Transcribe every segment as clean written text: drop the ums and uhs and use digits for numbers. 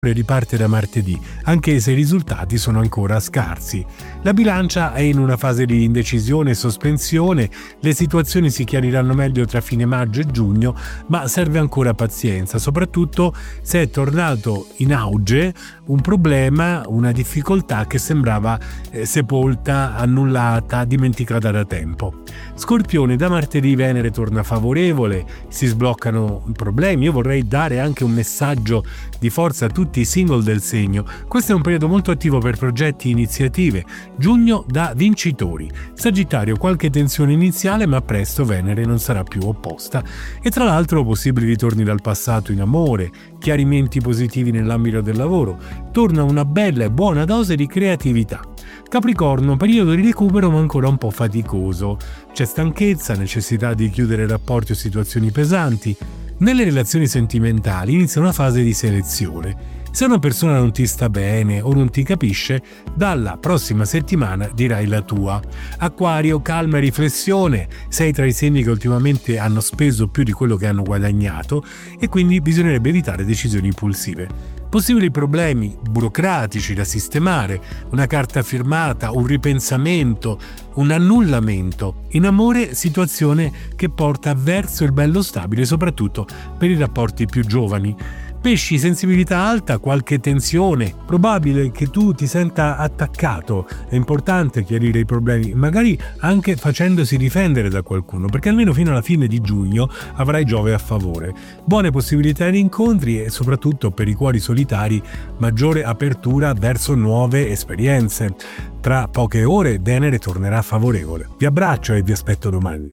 riparte da martedì, anche se i risultati sono ancora scarsi. La bilancia è in una fase di indecisione e sospensione, le situazioni si chiariranno meglio tra fine maggio e giugno, ma serve ancora pazienza, soprattutto se è tornato in auge un problema, una difficoltà che sembrava sepolta, annullata, dimenticata da tempo. Scorpione, da martedì Venere torna favorevole, si sbloccano problemi. Io vorrei dare anche un messaggio di forza a tutti i single del segno. Questo è un periodo molto attivo per progetti e iniziative. Giugno da vincitori. Sagittario, qualche tensione iniziale, ma presto Venere non sarà più opposta. E tra l'altro possibili ritorni dal passato in amore, chiarimenti positivi nell'ambito del lavoro. Torna una bella e buona dose di creatività. Capricorno, periodo di recupero ma ancora un po' faticoso. C'è stanchezza, necessità di chiudere rapporti o situazioni pesanti. Nelle relazioni sentimentali inizia una fase di selezione. Se una persona non ti sta bene o non ti capisce, dalla prossima settimana dirai la tua. Acquario, calma e riflessione, sei tra i segni che ultimamente hanno speso più di quello che hanno guadagnato e quindi bisognerebbe evitare decisioni impulsive. Possibili problemi burocratici da sistemare, una carta firmata, un ripensamento, un annullamento. In amore, situazione che porta verso il bello stabile, soprattutto per i rapporti più giovani. Pesci, sensibilità alta, qualche tensione, probabile che tu ti senta attaccato, è importante chiarire i problemi, magari anche facendosi difendere da qualcuno, perché almeno fino alla fine di giugno avrai Giove a favore. Buone possibilità di incontri e soprattutto per i cuori solitari maggiore apertura verso nuove esperienze. Tra poche ore Venere tornerà favorevole. Vi abbraccio e vi aspetto domani.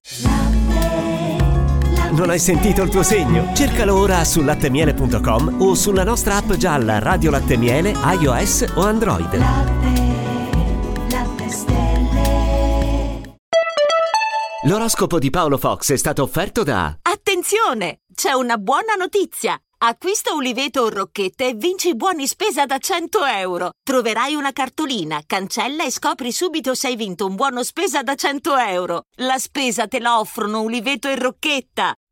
Non hai sentito il tuo segno? Cercalo ora su lattemiele.com o sulla nostra app gialla Radio Latte Miele, iOS o Android. Latte stelle. L'oroscopo di Paolo Fox è stato offerto da... Attenzione! C'è una buona notizia! Acquista uliveto o rocchette e vinci buoni spesa da 100 euro. Troverai una cartolina, cancella e scopri subito se hai vinto un buono spesa da 100 euro. La spesa te la offrono Uliveto e Rocchetta.